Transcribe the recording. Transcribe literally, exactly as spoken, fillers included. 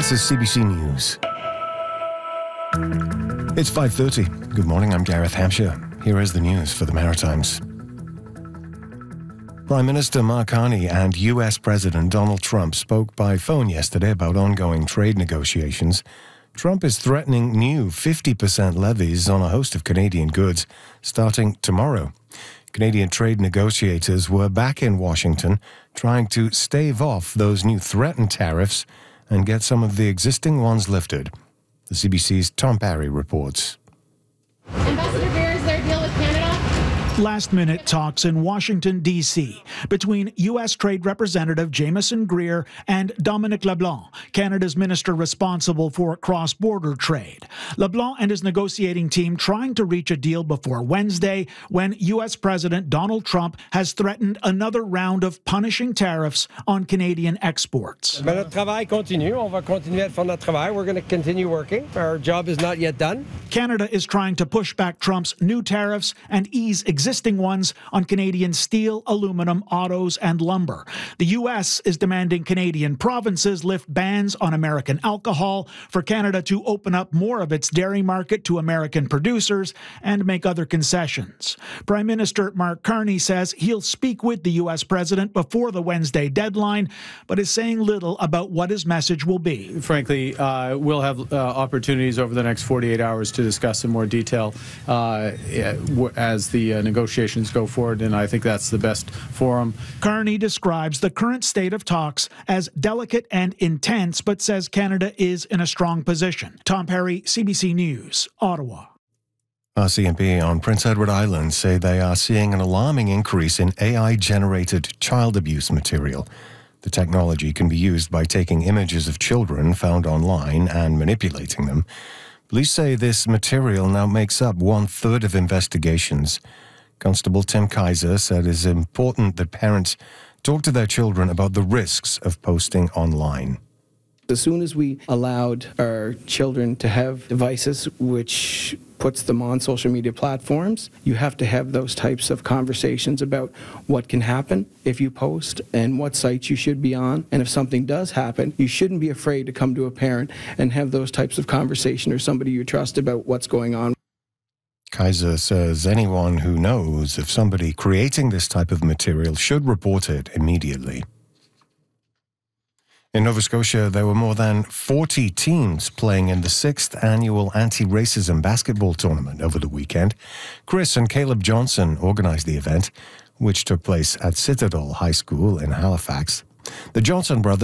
This is C B C News. It's five thirty. Good morning, I'm Gareth Hampshire. Here is the news for the Maritimes. Prime Minister Mark Carney and U S President Donald Trump spoke by phone yesterday about ongoing trade negotiations. Trump is threatening new fifty percent levies on a host of Canadian goods starting tomorrow. Canadian trade negotiators were back in Washington trying to stave off those new threatened tariffs and get some of the existing ones lifted. The C B C's Tom Parry reports. Ambassador Greer, is there a deal with Canada? Last-minute talks in Washington, D C between U S Trade Representative Jameson Greer and Dominic LeBlanc, Canada's minister responsible for cross-border trade. LeBlanc and his negotiating team trying to reach a deal before Wednesday when U S President Donald Trump has threatened another round of punishing tariffs on Canadian exports. Mais notre travail continue. On va continuer à faire notre travail. We're going to continue working. Our job is not yet done. Canada is trying to push back Trump's new tariffs and ease existing ones on Canadian steel, aluminum, autos, and lumber. The U S is demanding Canadian provinces lift bans on American alcohol, for Canada to open up more of its dairy market to American producers and make other concessions. Prime Minister Mark Carney says he'll speak with the U S president before the Wednesday deadline, but is saying little about what his message will be. Frankly, uh, we'll have uh, opportunities over the next forty-eight hours to discuss in more detail uh, as the uh, negotiations go forward, and I think that's the best forum. Carney describes the current state of talks as delicate and intense, but says Canada is in a strong position. Tom Parry, C B C News, Ottawa. R C M P on Prince Edward Island say they are seeing an alarming increase in A I-generated child abuse material. The technology can be used by taking images of children found online and manipulating them. Police say this material now makes up one-third of investigations. Constable Tim Kaiser said it is important that parents talk to their children about the risks of posting online. As soon as we allowed our children to have devices which puts them on social media platforms, you have to have those types of conversations about what can happen if you post and what sites you should be on. And if something does happen, you shouldn't be afraid to come to a parent and have those types of conversation or somebody you trust about what's going on. Kaiser says anyone who knows of somebody creating this type of material should report it immediately. In Nova Scotia, there were more than forty teams playing in the sixth annual anti-racism basketball tournament over the weekend. Chris and Caleb Johnson organized the event, which took place at Citadel High School in Halifax. The Johnson brothers